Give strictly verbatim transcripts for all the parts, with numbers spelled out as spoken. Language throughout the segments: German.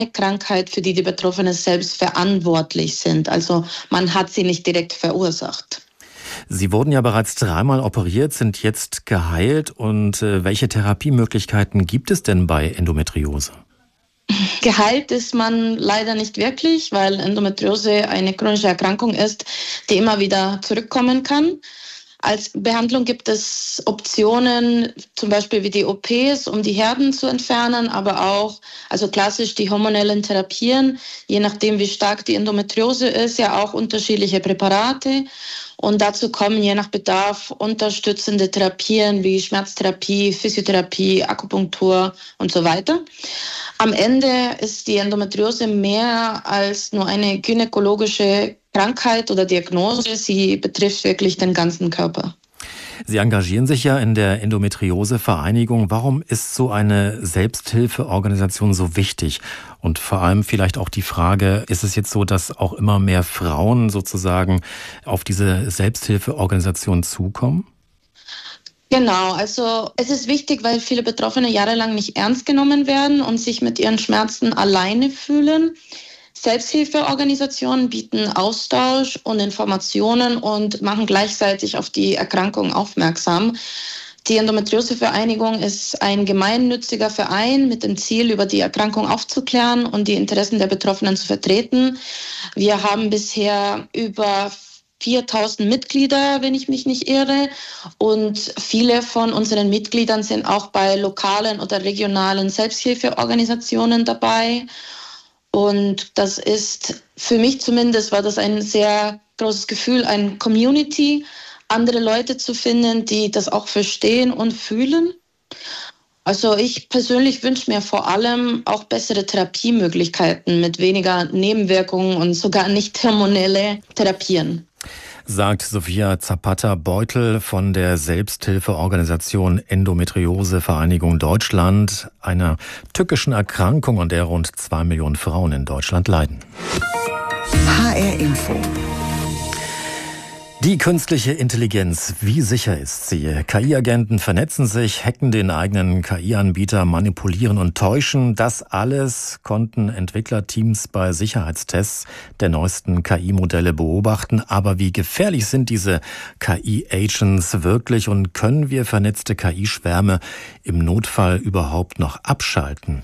Krankheit, für die die Betroffenen selbst verantwortlich sind. Also man hat sie nicht direkt verursacht. Sie wurden ja bereits dreimal operiert, sind jetzt geheilt. Und äh, welche Therapiemöglichkeiten gibt es denn bei Endometriose? Geheilt ist man leider nicht wirklich, weil Endometriose eine chronische Erkrankung ist, die immer wieder zurückkommen kann. Als Behandlung gibt es Optionen, zum Beispiel wie die O Ps, um die Herden zu entfernen, aber auch, also klassisch die hormonellen Therapien, je nachdem wie stark die Endometriose ist, ja auch unterschiedliche Präparate. Und dazu kommen je nach Bedarf unterstützende Therapien wie Schmerztherapie, Physiotherapie, Akupunktur und so weiter. Am Ende ist die Endometriose mehr als nur eine gynäkologische Krankheit oder Diagnose. Sie betrifft wirklich den ganzen Körper. Sie engagieren sich ja in der Endometriose-Vereinigung. Warum ist so eine Selbsthilfeorganisation so wichtig? Und vor allem vielleicht auch die Frage, ist es jetzt so, dass auch immer mehr Frauen sozusagen auf diese Selbsthilfeorganisation zukommen? Genau, also es ist wichtig, weil viele Betroffene jahrelang nicht ernst genommen werden und sich mit ihren Schmerzen alleine fühlen. Selbsthilfeorganisationen bieten Austausch und Informationen und machen gleichzeitig auf die Erkrankung aufmerksam. Die Endometriose-Vereinigung ist ein gemeinnütziger Verein mit dem Ziel, über die Erkrankung aufzuklären und die Interessen der Betroffenen zu vertreten. Wir haben bisher über viertausend Mitglieder, wenn ich mich nicht irre. Und viele von unseren Mitgliedern sind auch bei lokalen oder regionalen Selbsthilfeorganisationen dabei. Und das ist, für mich zumindest, war das ein sehr großes Gefühl, eine Community, andere Leute zu finden, die das auch verstehen und fühlen. Also ich persönlich wünsche mir vor allem auch bessere Therapiemöglichkeiten mit weniger Nebenwirkungen und sogar nicht hormonelle Therapien. Sagt Sophia Zapata-Beutel von der Selbsthilfeorganisation Endometriose Vereinigung Deutschland, einer tückischen Erkrankung, an der rund zwei Millionen Frauen in Deutschland leiden. H R Info. Die künstliche Intelligenz, wie sicher ist sie? K I-Agenten vernetzen sich, hacken den eigenen K I-Anbieter, manipulieren und täuschen. Das alles konnten Entwicklerteams bei Sicherheitstests der neuesten K I-Modelle beobachten. Aber wie gefährlich sind diese K I-Agents wirklich und können wir vernetzte K I-Schwärme im Notfall überhaupt noch abschalten?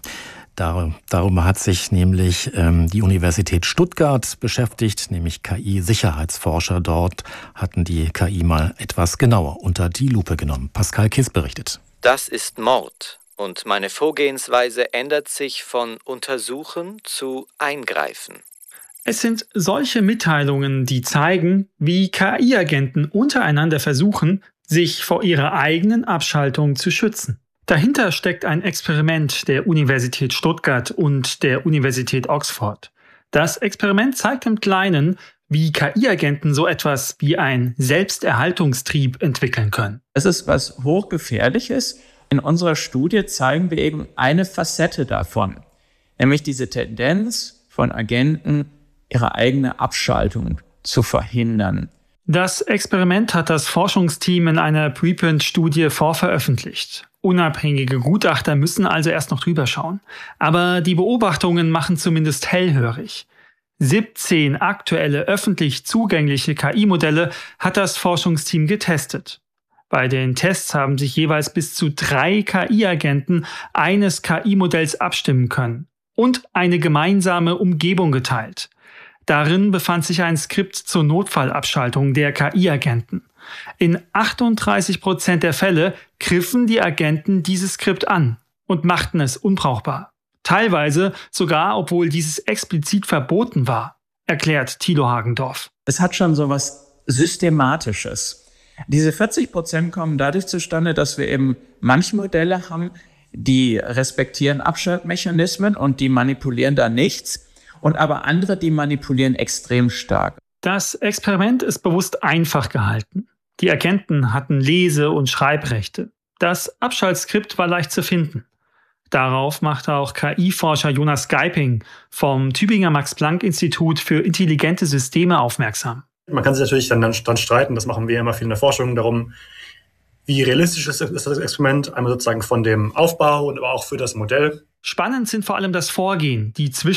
Darüber hat sich nämlich ähm, die Universität Stuttgart beschäftigt, nämlich K I-Sicherheitsforscher dort hatten die K I mal etwas genauer unter die Lupe genommen. Pascal Kiss berichtet. Das ist Mord und meine Vorgehensweise ändert sich von Untersuchen zu Eingreifen. Es sind solche Mitteilungen, die zeigen, wie K I-Agenten untereinander versuchen, sich vor ihrer eigenen Abschaltung zu schützen. Dahinter steckt ein Experiment der Universität Stuttgart und der Universität Oxford. Das Experiment zeigt im Kleinen, wie K I-Agenten so etwas wie ein Selbsterhaltungstrieb entwickeln können. Es ist was Hochgefährliches. In unserer Studie zeigen wir eben eine Facette davon, nämlich diese Tendenz von Agenten, ihre eigene Abschaltung zu verhindern. Das Experiment hat das Forschungsteam in einer Preprint-Studie vorveröffentlicht. Unabhängige Gutachter müssen also erst noch drüber schauen. Aber die Beobachtungen machen zumindest hellhörig. siebzehn aktuelle öffentlich zugängliche K I-Modelle hat das Forschungsteam getestet. Bei den Tests haben sich jeweils bis zu drei K I-Agenten eines K I-Modells abstimmen können und eine gemeinsame Umgebung geteilt. Darin befand sich ein Skript zur Notfallabschaltung der K I-Agenten. In achtunddreißig Prozent der Fälle griffen die Agenten dieses Skript an und machten es unbrauchbar. Teilweise sogar, obwohl dieses explizit verboten war, erklärt Thilo Hagendorf. Es hat schon so was Systematisches. Diese vierzig Prozent kommen dadurch zustande, dass wir eben manche Modelle haben, die respektieren Abschaltmechanismen und die manipulieren da nichts. Und aber andere, die manipulieren extrem stark. Das Experiment ist bewusst einfach gehalten. Die Agenten hatten Lese- und Schreibrechte. Das Abschaltskript war leicht zu finden. Darauf machte auch K I-Forscher Jonas Geiping vom Tübinger Max-Planck-Institut für intelligente Systeme aufmerksam. Man kann sich natürlich dann, dann streiten, das machen wir immer viel in der Forschung, darum, wie realistisch ist das Experiment, einmal sozusagen von dem Aufbau und aber auch für das Modell. Spannend sind vor allem das Vorgehen, die